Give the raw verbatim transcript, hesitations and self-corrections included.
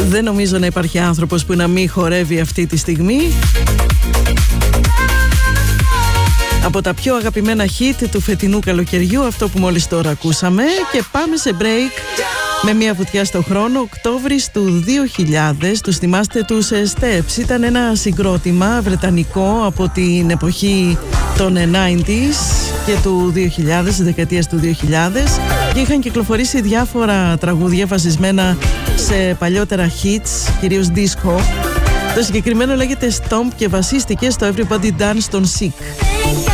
Δεν νομίζω να υπάρχει άνθρωπος που να μην χορεύει αυτή τη στιγμή. Από τα πιο αγαπημένα hit του φετινού καλοκαιριού, αυτό που μόλις τώρα ακούσαμε. Και πάμε σε break με μια βουτιά στο χρόνο. Οκτώβρης του δύο χιλιάδες, τους θυμάστε τους Steps? Ήταν ένα συγκρότημα βρετανικό από την εποχή των ενενήντα και του δύο χιλιάδες, της δεκαετίας του δύο χιλιάδες, και είχαν κυκλοφορήσει διάφορα τραγούδια βασισμένα σε παλιότερα hits, κυρίως disco. Το συγκεκριμένο λέγεται Stomp και βασίστηκε στο Everybody Dance των Sick.